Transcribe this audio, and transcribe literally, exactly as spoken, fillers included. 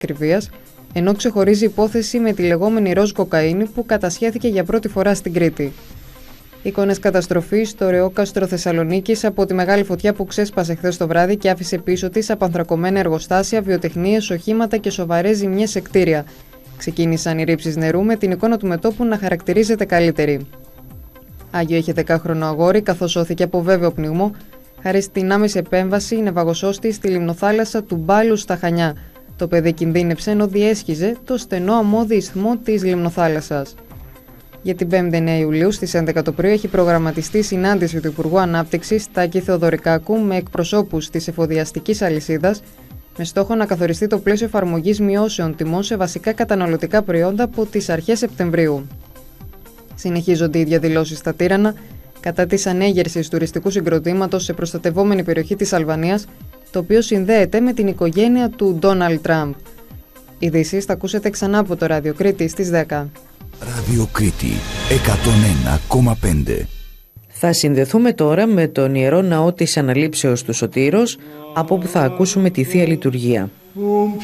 ακριβίας, ενώ ξεχωρίζει υπόθεση με τη λεγόμενη ροζ κοκαίνη που κατασχέθηκε για πρώτη φορά στην Κρήτη. Εικόνες καταστροφής στο Ρεόκαστρο Θεσσαλονίκης από τη μεγάλη φωτιά που ξέσπασε χθες το βράδυ και άφησε πίσω της απανθρακωμένα εργοστάσια, βιοτεχνίες, οχήματα και σοβαρές ζημιές σε κτίρια. Ξεκίνησαν οι ρήψεις νερού με την εικόνα του μετώπου να χαρακτηρίζεται καλύτερη. Άγιο είχε δεκάχρονο αγόρι, καθώς σώθηκε από βέβαιο πνιγμό, χάρη στην άμεση επέμβαση ναυαγοσώστη στη λιμνοθάλασσα του Μπάλου στα Χανιά. Το παιδί κινδύνεψε ενώ διέσχιζε το στενό αμμώδη ισθμό της λιμνοθάλασσας. Για την πέμπτη εννέα Ιουλίου στις έντεκα το πρωί έχει προγραμματιστεί συνάντηση του Υπουργού Ανάπτυξης Τάκη Θεοδωρικάκου με εκπροσώπους της εφοδιαστικής αλυσίδας, με στόχο να καθοριστεί το πλαίσιο εφαρμογής μειώσεων τιμών σε βασικά καταναλωτικά προϊόντα από τις αρχές Σεπτεμβρίου. Συνεχίζονται οι διαδηλώσεις στα Τύρανα κατά της ανέγερσης τουριστικού συγκροτήματος σε προστατευόμενη περιοχή της Αλβανίας, το οποίο συνδέεται με την οικογένεια του Ντόναλντ Τραμπ. Ειδήσεις θα ακούσετε ξανά από το Ράδιο Κρήτη στις δέκα. Ράδιο Κρήτη εκατόν ένα κόμμα πέντε. Θα συνδεθούμε τώρα με τον Ιερό Ναό της Αναλήψεως του Σωτήρος, από όπου θα ακούσουμε τη Θεία Λειτουργία.